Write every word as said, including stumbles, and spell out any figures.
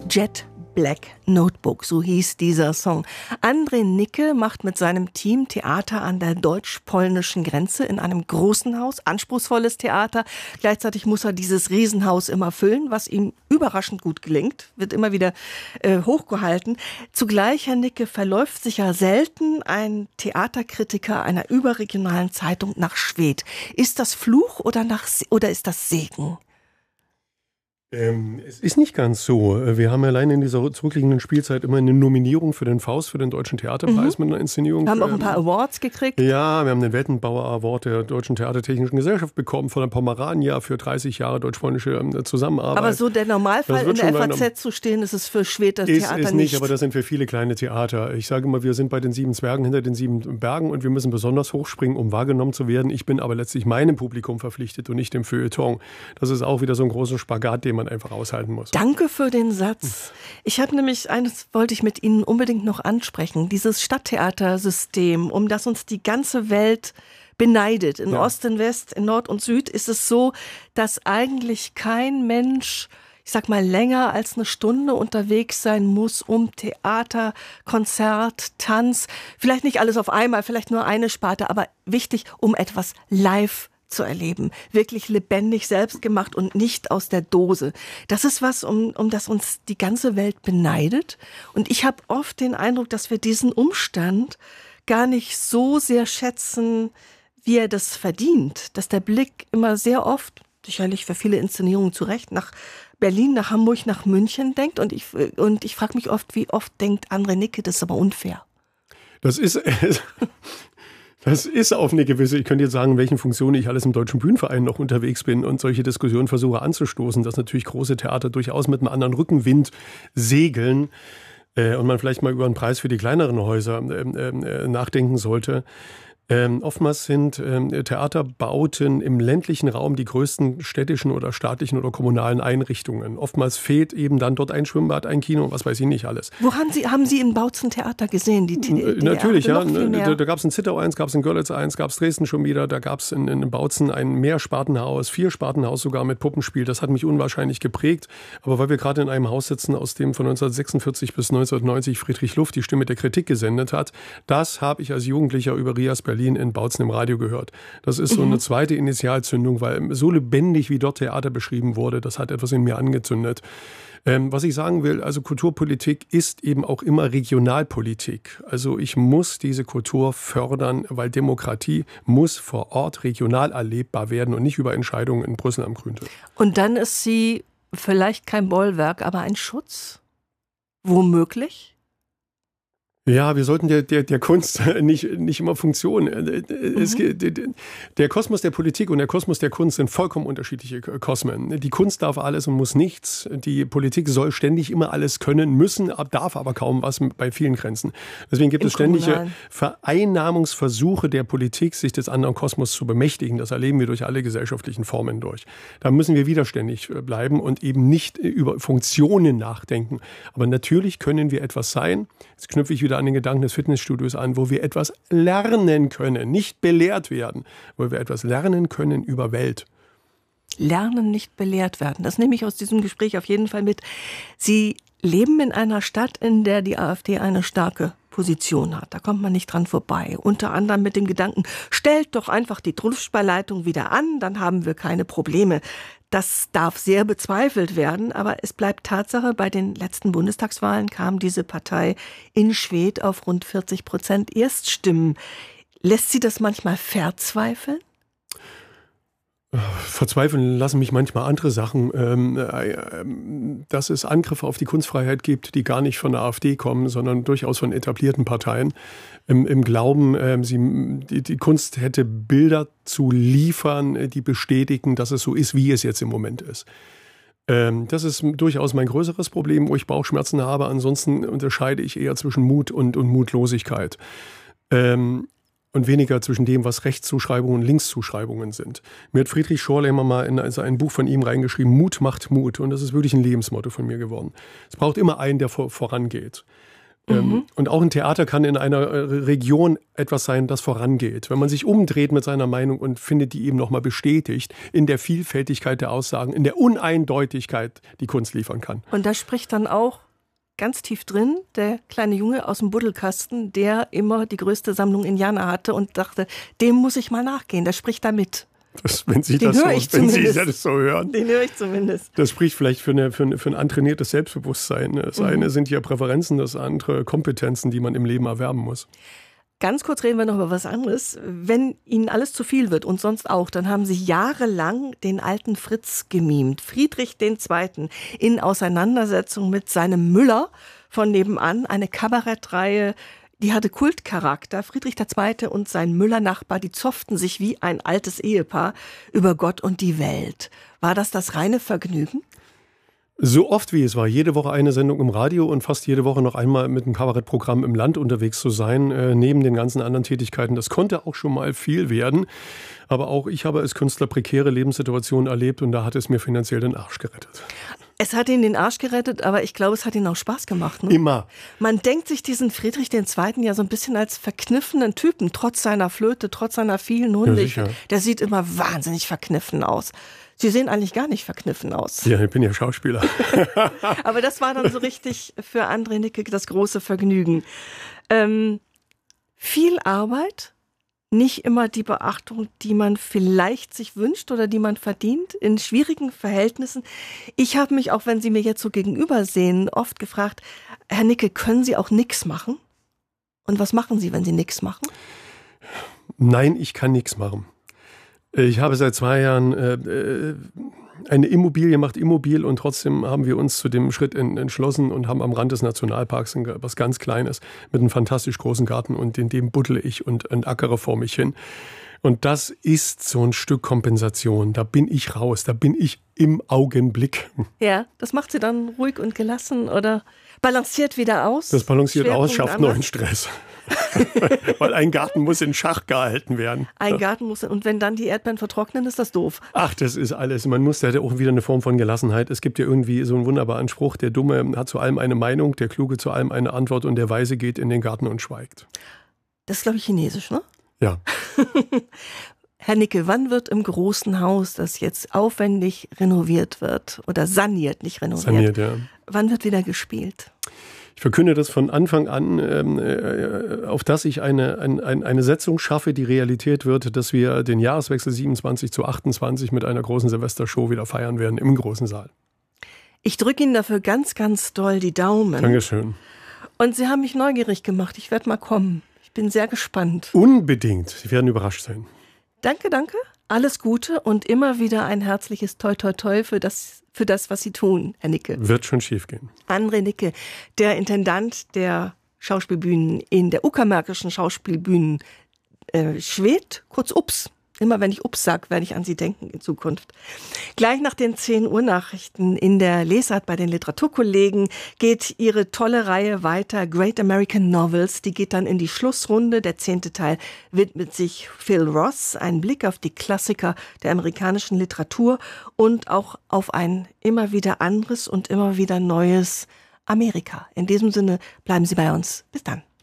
Jet Black Notebook, so hieß dieser Song. André Nicke macht mit seinem Team Theater an der deutsch-polnischen Grenze in einem großen Haus, anspruchsvolles Theater. Gleichzeitig muss er dieses Riesenhaus immer füllen, was ihm überraschend gut gelingt, wird immer wieder äh, hochgehalten. Zugleich, Herr Nicke, verläuft sich ja selten ein Theaterkritiker einer überregionalen Zeitung nach Schwedt. Ist das Fluch oder, nach, oder ist das Segen? Ähm, es ist nicht ganz so. Wir haben allein in dieser zurückliegenden Spielzeit immer eine Nominierung für den Faust, für den Deutschen Theaterpreis mhm. mit einer Inszenierung. Wir haben auch ein paar Awards gekriegt. Ja, wir haben den Weltenbauer Award der Deutschen Theatertechnischen Gesellschaft bekommen von der Pomerania für dreißig Jahre deutsch-polnische Zusammenarbeit. Aber so der Normalfall in der F A Z zu stehen, ist es für Schwedt das Theater ist nicht. nicht, aber das sind für viele kleine Theater. Ich sage immer, wir sind bei den sieben Zwergen hinter den sieben Bergen und wir müssen besonders hochspringen, um wahrgenommen zu werden. Ich bin aber letztlich meinem Publikum verpflichtet und nicht dem Feuilleton. Das ist auch wieder so ein großer Spagat, den man einfach aushalten muss. Danke für den Satz. Ich habe nämlich, eines wollte ich mit Ihnen unbedingt noch ansprechen, dieses Stadttheatersystem, um das uns die ganze Welt beneidet. In ja. Ost, in West, in Nord und Süd ist es so, dass eigentlich kein Mensch, ich sag mal, länger als eine Stunde unterwegs sein muss, um Theater, Konzert, Tanz, vielleicht nicht alles auf einmal, vielleicht nur eine Sparte, aber wichtig, um etwas live zu erleben, wirklich lebendig, selbst gemacht und nicht aus der Dose. Das ist was, um, um das uns die ganze Welt beneidet. Und ich habe oft den Eindruck, dass wir diesen Umstand gar nicht so sehr schätzen, wie er das verdient. Dass der Blick immer sehr oft, sicherlich für viele Inszenierungen zu Recht, nach Berlin, nach Hamburg, nach München denkt. Und ich, und ich frage mich oft, wie oft denkt André Nicke, das ist aber unfair. Das ist... Das ist auf eine gewisse, ich könnte jetzt sagen, in welchen Funktionen ich alles im Deutschen Bühnenverein noch unterwegs bin und solche Diskussionen versuche anzustoßen, dass natürlich große Theater durchaus mit einem anderen Rückenwind segeln äh, und man vielleicht mal über einen Preis für die kleineren Häuser äh, äh, nachdenken sollte. Ähm, oftmals sind ähm, Theaterbauten im ländlichen Raum die größten städtischen oder staatlichen oder kommunalen Einrichtungen. Oftmals fehlt eben dann dort ein Schwimmbad, ein Kino, was weiß ich nicht alles. Wo haben Sie, haben Sie in Bautzen Theater gesehen? Die, die, die Natürlich, ja. Da, da gab es in Zittau eins, gab es in Görlitz eins, gab es Dresden schon wieder, da gab es in, in Bautzen ein Mehrspartenhaus, Vierspartenhaus sogar mit Puppenspiel. Das hat mich unwahrscheinlich geprägt. Aber weil wir gerade in einem Haus sitzen, aus dem von neunzehnhundertsechsundvierzig bis neunzehnhundertneunzig Friedrich Luft die Stimme der Kritik gesendet hat, das habe ich als Jugendlicher über Rias Berlin in Bautzen im Radio gehört. Das ist so eine zweite Initialzündung, weil so lebendig wie dort Theater beschrieben wurde, das hat etwas in mir angezündet. Ähm, was ich sagen will, also Kulturpolitik ist eben auch immer Regionalpolitik. Also ich muss diese Kultur fördern, weil Demokratie muss vor Ort regional erlebbar werden und nicht über Entscheidungen in Brüssel am Grüntisch. Und dann ist sie vielleicht kein Bollwerk, aber ein Schutz? Womöglich? Ja, wir sollten der, der, der Kunst nicht, nicht immer Funktion. Es, mhm. Der Kosmos der Politik und der Kosmos der Kunst sind vollkommen unterschiedliche Kosmen. Die Kunst darf alles und muss nichts. Die Politik soll ständig immer alles können, müssen, darf aber kaum was bei vielen Grenzen. Deswegen gibt Im es ständige Kommunalen. Vereinnahmungsversuche der Politik, sich des anderen Kosmos zu bemächtigen. Das erleben wir durch alle gesellschaftlichen Formen durch. Da müssen wir widerständig bleiben und eben nicht über Funktionen nachdenken. Aber natürlich können wir etwas sein. Jetzt knüpfe ich wieder an den Gedanken des Fitnessstudios an, wo wir etwas lernen können, nicht belehrt werden, wo wir etwas lernen können über Welt. Lernen, nicht belehrt werden. Das nehme ich aus diesem Gespräch auf jeden Fall mit. Sie leben in einer Stadt, in der die AfD eine starke Position hat. Da kommt man nicht dran vorbei. Unter anderem mit dem Gedanken, stellt doch einfach die Druckspeileitung wieder an, dann haben wir keine Probleme. Das darf sehr bezweifelt werden, aber es bleibt Tatsache, bei den letzten Bundestagswahlen kam diese Partei in Schwedt auf rund vierzig Prozent Erststimmen. Lässt Sie das manchmal verzweifeln? Verzweifeln lassen mich manchmal andere Sachen, ähm, äh, dass es Angriffe auf die Kunstfreiheit gibt, die gar nicht von der AfD kommen, sondern durchaus von etablierten Parteien. Im, im Glauben, äh, sie, die, die Kunst hätte Bilder zu liefern, die bestätigen, dass es so ist, wie es jetzt im Moment ist. Ähm, das ist durchaus mein größeres Problem, wo ich Bauchschmerzen habe. Ansonsten unterscheide ich eher zwischen Mut und, und Mutlosigkeit. Ähm, Und weniger zwischen dem, was Rechtszuschreibungen und Linkszuschreibungen sind. Mir hat Friedrich Schorlemer mal in also ein Buch von ihm reingeschrieben, Mut macht Mut. Und das ist wirklich ein Lebensmotto von mir geworden. Es braucht immer einen, der vor, vorangeht. Mhm. Und auch ein Theater kann in einer Region etwas sein, das vorangeht. Wenn man sich umdreht mit seiner Meinung und findet die eben nochmal bestätigt in der Vielfältigkeit der Aussagen, in der Uneindeutigkeit, die Kunst liefern kann. Und da spricht dann auch ganz tief drin der kleine Junge aus dem Buddelkasten, der immer die größte Sammlung Indianer hatte und dachte, dem muss ich mal nachgehen, der spricht da mit. Das, wenn Sie, das so, wenn Sie das so hören. Den höre ich zumindest. Das spricht vielleicht für, eine, für, eine, für ein antrainiertes Selbstbewusstsein. Das mhm. eine sind ja Präferenzen, das andere Kompetenzen, die man im Leben erwerben muss. Ganz kurz reden wir noch über was anderes. Wenn Ihnen alles zu viel wird und sonst auch, dann haben Sie jahrelang den alten Fritz gemimt. Friedrich der Zweite. In Auseinandersetzung mit seinem Müller von nebenan. Eine Kabarettreihe, die hatte Kultcharakter. Friedrich der Zweite und sein Müller-Nachbar, die zofften sich wie ein altes Ehepaar über Gott und die Welt. War das das reine Vergnügen? So oft wie es war, jede Woche eine Sendung im Radio und fast jede Woche noch einmal mit einem Kabarettprogramm im Land unterwegs zu sein, äh, neben den ganzen anderen Tätigkeiten. Das konnte auch schon mal viel werden. Aber auch ich habe als Künstler prekäre Lebenssituationen erlebt und da hat es mir finanziell den Arsch gerettet. Es hat ihn den Arsch gerettet, aber ich glaube, es hat ihn auch Spaß gemacht. Ne? Immer. Man denkt sich diesen Friedrich der Zweite ja so ein bisschen als verkniffenen Typen, trotz seiner Flöte, trotz seiner vielen Hunde. Ja, der sieht immer wahnsinnig verkniffen aus. Sie sehen eigentlich gar nicht verkniffen aus. Ja, ich bin ja Schauspieler. Aber das war dann so richtig für André Nicke das große Vergnügen. Ähm, viel Arbeit, nicht immer die Beachtung, die man vielleicht sich wünscht oder die man verdient, in schwierigen Verhältnissen. Ich habe mich, auch wenn Sie mir jetzt so gegenüber sehen, oft gefragt, Herr Nicke, können Sie auch nichts machen? Und was machen Sie, wenn Sie nichts machen? Nein, ich kann nichts machen. Ich habe seit zwei Jahren äh, eine Immobilie macht immobil und trotzdem haben wir uns zu dem Schritt in, entschlossen und haben am Rand des Nationalparks was ganz Kleines mit einem fantastisch großen Garten und in dem buddle ich und, und ackere vor mich hin. Und das ist so ein Stück Kompensation. Da bin ich raus, da bin ich im Augenblick. Ja, das macht Sie dann ruhig und gelassen oder balanciert wieder aus? Das balanciert Schwerpunkt aus, schafft anders. neuen Stress. Weil ein Garten muss in Schach gehalten werden. Ein Garten muss, und wenn dann die Erdbeeren vertrocknen, ist das doof. Ach, das ist alles. Man muss da auch wieder eine Form von Gelassenheit. Es gibt ja irgendwie so einen wunderbaren Spruch, der Dumme hat zu allem eine Meinung, der Kluge zu allem eine Antwort und der Weise geht in den Garten und schweigt. Das ist, glaube ich, chinesisch, ne? Ja. Herr Nicke, wann wird im großen Haus, das jetzt aufwendig renoviert wird oder saniert, nicht renoviert, Saniert, ja. Wann wird wieder gespielt? Ich verkünde das von Anfang an, äh, auf dass ich eine, ein, eine Setzung schaffe, die Realität wird, dass wir den Jahreswechsel siebenundzwanzig zu achtundzwanzig mit einer großen Silvestershow wieder feiern werden im großen Saal. Ich drücke Ihnen dafür ganz, ganz doll die Daumen. Dankeschön. Und Sie haben mich neugierig gemacht. Ich werde mal kommen. Ich bin sehr gespannt. Unbedingt. Sie werden überrascht sein. Danke, danke. Alles Gute und immer wieder ein herzliches Toi, Toi, Toi für das, für das, was Sie tun, Herr Nicke. Wird schon schief gehen. André Nicke, der Intendant der Schauspielbühnen in der Uckermärkischen Schauspielbühnen äh, Schwedt, kurz U P S. Immer wenn ich U P S sage, werde ich an Sie denken in Zukunft. Gleich nach den zehn Uhr Nachrichten in der Lesart bei den Literaturkollegen geht Ihre tolle Reihe weiter, Great American Novels. Die geht dann in die Schlussrunde. Der zehnte Teil widmet sich Phil Ross. Ein Blick auf die Klassiker der amerikanischen Literatur und auch auf ein immer wieder anderes und immer wieder neues Amerika. In diesem Sinne bleiben Sie bei uns. Bis dann.